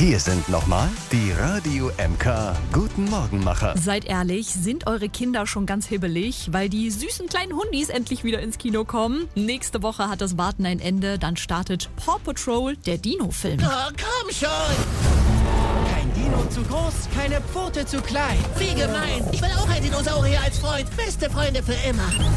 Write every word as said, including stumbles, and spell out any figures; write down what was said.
Hier sind nochmal die Radio M K Guten Morgenmacher. Seid ehrlich, sind eure Kinder schon ganz hibbelig, weil die süßen kleinen Hundis endlich wieder ins Kino kommen? Nächste Woche hat das Warten ein Ende, dann startet Paw Patrol, der Dino-Film. Oh, komm schon! Kein Dino zu groß, keine Pfote zu klein. Wie gemein! Ich will auch ein Dinosaurier als Freund. Beste Freunde für immer.